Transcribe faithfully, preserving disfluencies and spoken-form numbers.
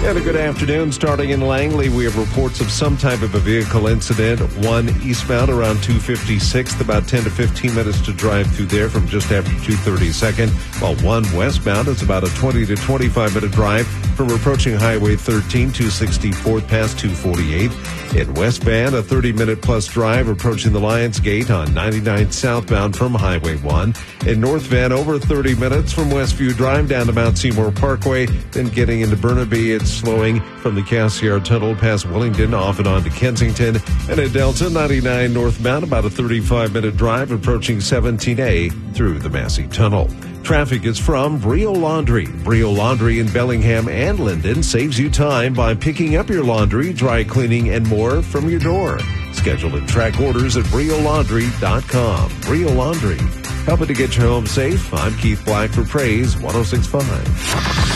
And a good afternoon. Starting in Langley, we have reports of some type of a vehicle incident. One eastbound around two fifty-sixth, about ten to fifteen minutes to drive through there from just after two thirty-second. While one westbound, it's about a twenty to twenty-five minute drive from approaching Highway thirteen, two sixty-fourth past two forty-eighth. In westbound, a thirty minute plus drive approaching the Lions Gate on ninety-nine southbound from Highway one. In North Van, over thirty minutes from Westview Drive down to Mount Seymour Parkway. Then getting into Burnaby, it's slowing from the Cassiar Tunnel past Wellington off and on to Kensington. And at Delta, ninety-nine northbound, about a thirty-five minute drive approaching seventeen A through the Massey Tunnel. Traffic is from Brio Laundry. Brio Laundry in Bellingham and Linden saves you time by picking up your laundry, dry cleaning, and more from your door. Schedule and track orders at brio laundry dot com. Brio Laundry, helping to get your home safe. I'm Keith Black for Praise one oh six point five.